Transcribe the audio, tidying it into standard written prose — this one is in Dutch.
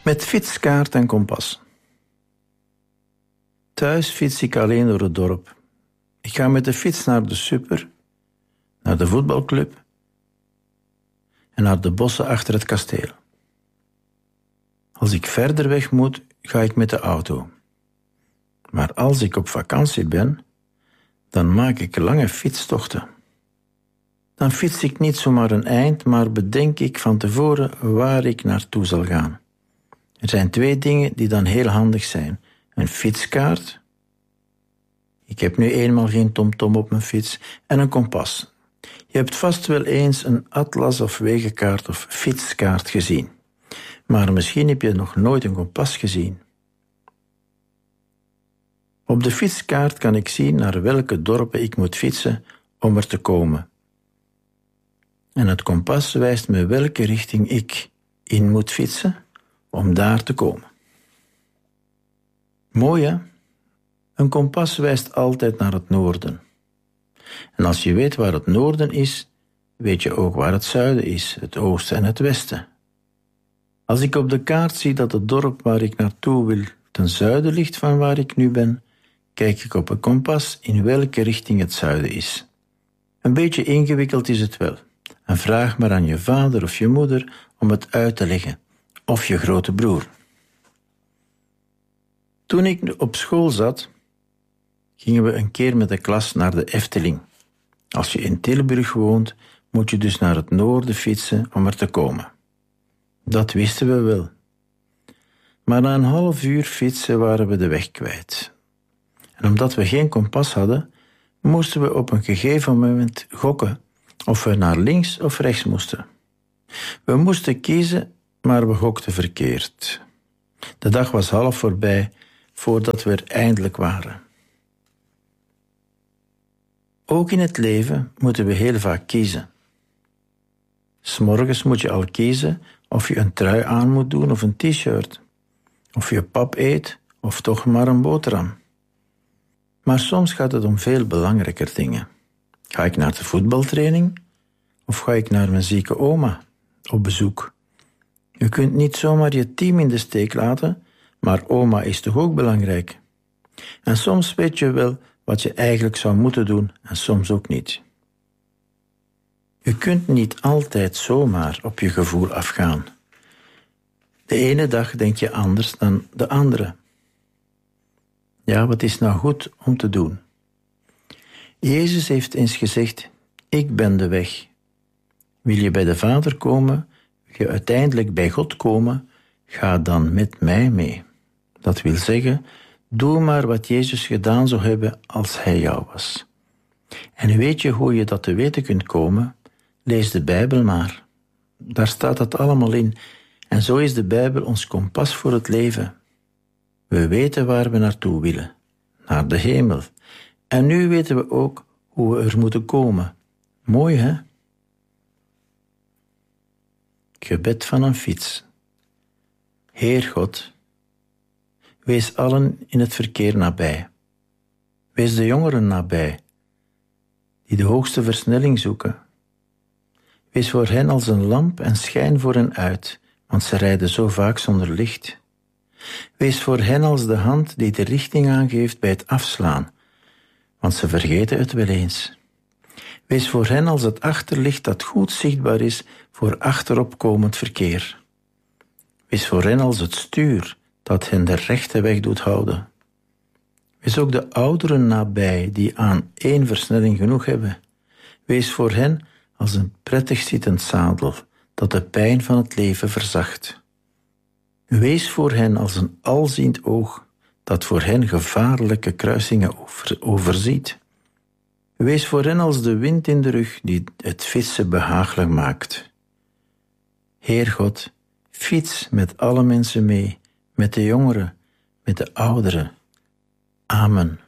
Met fietskaart en kompas. Thuis fiets ik alleen door het dorp. Ik ga met de fiets naar de super, naar de voetbalclub en naar de bossen achter het kasteel. Als ik verder weg moet, ga ik met de auto. Maar als ik op vakantie ben, dan maak ik lange fietstochten. Dan fiets ik niet zomaar een eind, maar bedenk ik van tevoren waar ik naartoe zal gaan. Er zijn 2 dingen die dan heel handig zijn. Een fietskaart. Ik heb nu eenmaal geen TomTom op mijn fiets. En een kompas. Je hebt vast wel eens een atlas of wegenkaart of fietskaart gezien. Maar misschien heb je nog nooit een kompas gezien. Op de fietskaart kan ik zien naar welke dorpen ik moet fietsen om er te komen. En het kompas wijst me welke richting ik in moet fietsen om daar te komen. Mooi, hè? Een kompas wijst altijd naar het noorden. En als je weet waar het noorden is, weet je ook waar het zuiden is, het oosten en het westen. Als ik op de kaart zie dat het dorp waar ik naartoe wil ten zuiden ligt van waar ik nu ben, kijk ik op een kompas in welke richting het zuiden is. Een beetje ingewikkeld is het wel. En vraag maar aan je vader of je moeder om het uit te leggen. Of je grote broer. Toen ik op school zat, gingen we een keer met de klas naar de Efteling. Als je in Tilburg woont, moet je dus naar het noorden fietsen om er te komen. Dat wisten we wel. Maar na een half uur fietsen waren we de weg kwijt. En omdat we geen kompas hadden, moesten we op een gegeven moment gokken of we naar links of rechts moesten. We moesten kiezen, maar we gokten verkeerd. De dag was half voorbij voordat we er eindelijk waren. Ook in het leven moeten we heel vaak kiezen. 'S Morgens moet je al kiezen of je een trui aan moet doen of een t-shirt. Of je pap eet of toch maar een boterham. Maar soms gaat het om veel belangrijker dingen. Ga ik naar de voetbaltraining of ga ik naar mijn zieke oma op bezoek? Je kunt niet zomaar je team in de steek laten, maar oma is toch ook belangrijk? En soms weet je wel wat je eigenlijk zou moeten doen en soms ook niet. Je kunt niet altijd zomaar op je gevoel afgaan. De ene dag denk je anders dan de andere. Ja, wat is nou goed om te doen? Jezus heeft eens gezegd, ik ben de weg. Wil je bij de Vader komen, wil je uiteindelijk bij God komen, ga dan met mij mee. Dat wil zeggen, doe maar wat Jezus gedaan zou hebben als hij jou was. En weet je hoe je dat te weten kunt komen? Lees de Bijbel maar. Daar staat dat allemaal in. En zo is de Bijbel ons kompas voor het leven. We weten waar we naartoe willen. Naar de hemel. En nu weten we ook hoe we er moeten komen. Mooi, hè? Gebed van een fiets. Heer God, wees allen in het verkeer nabij. Wees de jongeren nabij, die de hoogste versnelling zoeken. Wees voor hen als een lamp en schijn voor hen uit, want ze rijden zo vaak zonder licht. Wees voor hen als de hand die de richting aangeeft bij het afslaan, want ze vergeten het wel eens. Wees voor hen als het achterlicht dat goed zichtbaar is voor achteropkomend verkeer. Wees voor hen als het stuur dat hen de rechte weg doet houden. Wees ook de ouderen nabij die aan 1 versnelling genoeg hebben. Wees voor hen als een prettig zittend zadel dat de pijn van het leven verzacht. Wees voor hen als een alziend oog dat voor hen gevaarlijke kruisingen overziet. Wees voor hen als de wind in de rug die het fietsen behagelijk maakt. Heer God, fiets met alle mensen mee, met de jongeren, met de ouderen. Amen.